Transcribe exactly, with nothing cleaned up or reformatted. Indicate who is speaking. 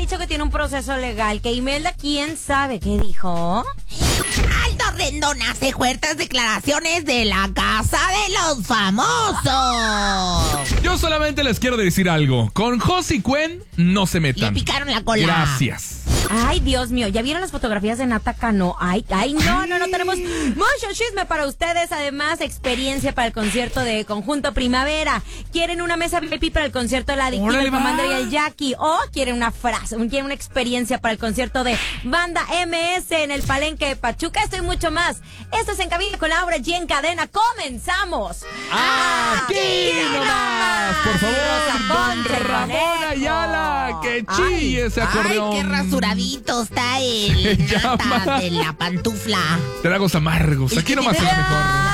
Speaker 1: dicho que tiene un proceso legal. Que Imelda, ¿quién sabe qué dijo?
Speaker 2: Aldo Rendón hace fuertes declaraciones de la casa de los famosos.
Speaker 3: Yo solamente les quiero decir algo. Con Josie Cuen no se metan.
Speaker 2: Le picaron la cola.
Speaker 3: Gracias.
Speaker 1: Ay, Dios mío, ¿ya vieron las fotografías de Nata Cano? Ay, ay, no, no, no, tenemos mucho chisme para ustedes. Además, experiencia para el concierto de Conjunto Primavera. ¿Quieren una mesa V I P para el concierto de La Adictiva,
Speaker 3: ¡Órale,
Speaker 1: el Commander y
Speaker 3: va!
Speaker 1: el Jackie? ¿O quieren una frase, quieren una experiencia para el concierto de Banda M S en el Palenque de Pachuca? Esto y mucho más. Esto es En Cabina con Laura G en Cadena. ¡Comenzamos!
Speaker 3: ¡Aquí nomás! Por favor,
Speaker 1: Rosa
Speaker 3: don
Speaker 1: Ponce,
Speaker 3: Ramón
Speaker 1: Conejo.
Speaker 3: Ayala, que chille ese acordeón.
Speaker 2: Ay, qué rasuradito está el
Speaker 3: Se llama-
Speaker 2: Nata de la pantufla.
Speaker 3: Tragos amargos. Aquí nomás es la mejor.